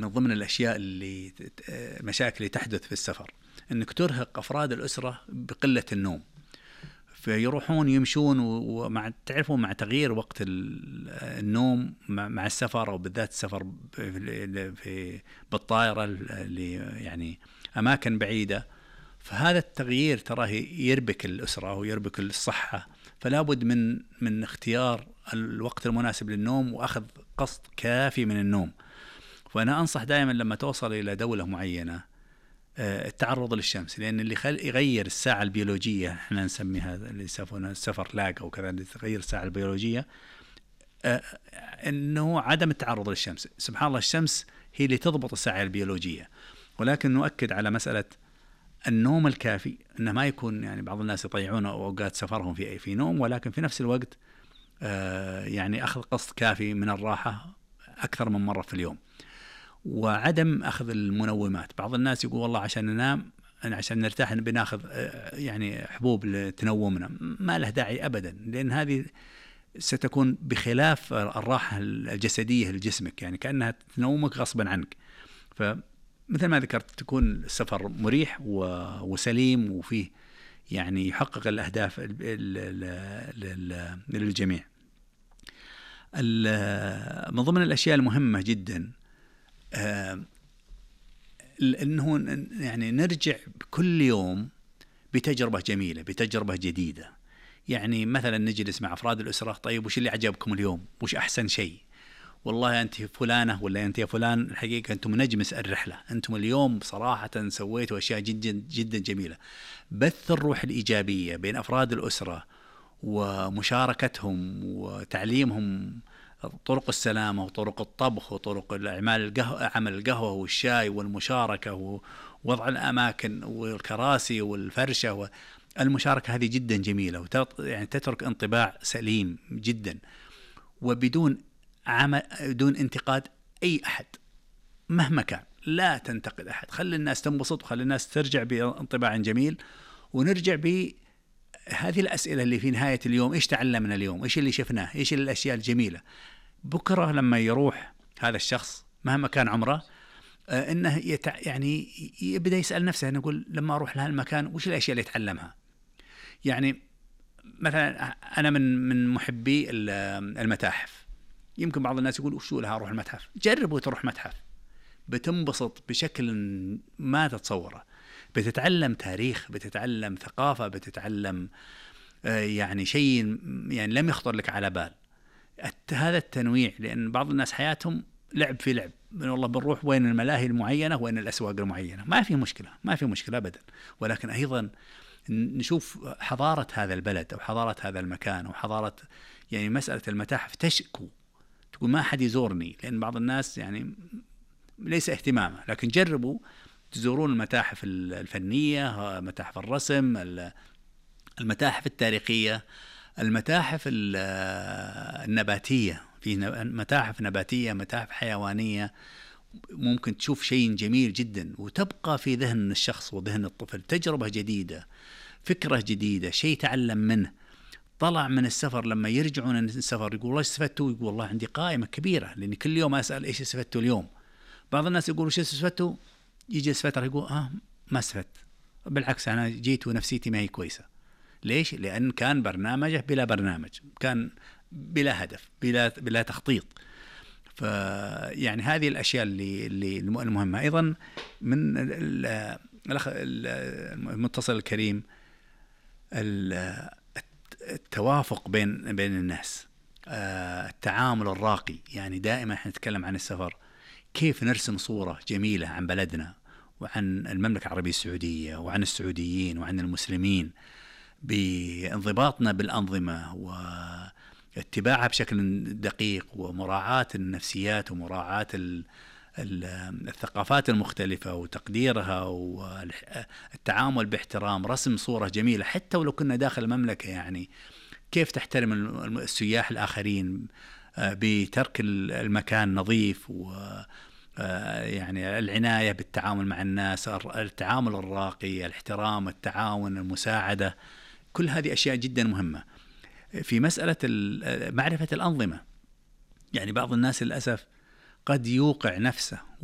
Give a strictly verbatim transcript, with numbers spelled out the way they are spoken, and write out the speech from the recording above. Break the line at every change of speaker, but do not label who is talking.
من ضمن الأشياء اللي مشاكل اللي تحدث في السفر أنك ترهق أفراد الأسرة بقلة النوم، فيروحون يمشون ومع تعرفون مع تغيير وقت النوم مع السفر، أو بالذات السفر في بالطائرة اللي يعني أماكن بعيدة، فهذا التغيير تراه يربك الأسرة ويربك الصحة. فلا بد من من اختيار الوقت المناسب للنوم وأخذ قسط كافي من النوم. وأنا أنصح دائما لما توصل إلى دولة معينة التعرض للشمس، لأن اللي يغير الساعة البيولوجية، احنا نسميها اللي يسمونه السفر لاج أو كذا، اللي تغير الساعة البيولوجية أنه عدم التعرض للشمس. سبحان الله الشمس هي اللي تضبط الساعة البيولوجية، ولكن نؤكد على مسألة النوم الكافي، أنه ما يكون يعني بعض الناس يضيعون أوقات سفرهم في في نوم، ولكن في نفس الوقت يعني أخذ قسط كافي من الراحة أكثر من مرة في اليوم، وعدم أخذ المنومات. بعض الناس يقول والله عشان ننام عشان نرتاح بناخذ يعني حبوب تنومنا، ما له داعي أبدا، لأن هذه ستكون بخلاف الراحة الجسدية لجسمك، يعني كأنها تنومك غصبا عنك. فمثل ما ذكرت تكون السفر مريح وسليم وفيه يعني يحقق الأهداف للجميع. من ضمن الأشياء المهمة جدا أنه يعني نرجع كل يوم بتجربة جميلة، بتجربة جديدة. يعني مثلا نجلس مع أفراد الأسرة، طيب وش اللي عجبكم اليوم؟ وش أحسن شيء؟ والله أنت فلانة ولا أنت يا فلان، الحقيقة أنتم نجم الرحلة، أنتم اليوم صراحة سويتوا أشياء جدا جدا جميلة. بث الروح الإيجابية بين أفراد الأسرة ومشاركتهم وتعليمهم طرق السلامة وطرق الطبخ وطرق الأعمال القهوة، عمل القهوة والشاي والمشاركة ووضع الأماكن والكراسي والفرشة، والمشاركة هذه جدا جميلة، يعني تترك انطباع سليم جدا، وبدون عمل بدون انتقاد أي أحد مهما كان. لا تنتقد أحد، خلي الناس تنبسط وخلي الناس ترجع بانطباع جميل. ونرجع بهذه الأسئلة اللي في نهاية اليوم، إيش تعلمنا اليوم؟ إيش اللي شفناه؟ إيش الأشياء الجميلة؟ بكرة لما يروح هذا الشخص مهما كان عمره آه إنه يتع... يعني يبدأ يسأل نفسه، نقول لما أروح لهذا المكان وش الأشياء اللي يتعلمها؟ يعني مثلا أنا من من محبي المتاحف. يمكن بعض الناس يقول وشو لها أروح المتحف؟ جربوا تروح متحف، بتنبسط بشكل ما تتصوره. بتتعلم تاريخ، بتتعلم ثقافة، بتتعلم آه يعني شيء يعني لم يخطر لك على بال. هذا التنويع، لأن بعض الناس حياتهم لعب في لعب، من والله بنروح وين الملاهي المعينة وين الأسواق المعينة، ما في مشكلة، ما في مشكلة أبدا، ولكن أيضا نشوف حضارة هذا البلد أو حضارة هذا المكان أو حضارة يعني مسألة المتاحف تشكو، تقول ما أحد يزورني، لأن بعض الناس يعني ليس اهتمامه. لكن جربوا تزورون المتاحف الفنية، متاحف الرسم، المتاحف التاريخية، المتاحف النباتية، في متاحف نباتية، متاحف حيوانية، ممكن تشوف شيء جميل جدا وتبقى في ذهن الشخص وذهن الطفل تجربة جديدة، فكرة جديدة، شيء تعلم منه. طلع من السفر لما يرجعون من السفر يقول الله استفدتوا؟ يقول والله عندي قائمة كبيرة، لأني كل يوم أسأل إيش استفدتوا اليوم. بعض الناس يقولوا إيش استفدتوا، يجي فترة يقول آه ما استفدت، بالعكس أنا جيت ونفسيتي ما هي كويسة. ليش؟ لأن كان برنامجه بلا برنامج، كان بلا هدف، بلا بلا تخطيط. فيعني هذه الأشياء اللي اللي المهمة. أيضا من الأخ المتصل الكريم التوافق بين بين الناس، التعامل الراقي. يعني دائما احنا نتكلم عن السفر، كيف نرسم صورة جميلة عن بلدنا وعن المملكة العربية السعودية وعن السعوديين وعن المسلمين، بانضباطنا بالأنظمة واتباعها بشكل دقيق، ومراعاة النفسيات ومراعاة الثقافات المختلفة وتقديرها والتعامل باحترام، رسم صورة جميلة حتى ولو كنا داخل المملكة. يعني كيف تحترم السياح الآخرين بترك المكان نظيف، و يعني العناية بالتعامل مع الناس، التعامل الراقي، الاحترام، التعاون، المساعدة، كل هذه أشياء جدا مهمة. في مسألة معرفة الأنظمة، يعني بعض الناس للأسف قد يوقع نفسه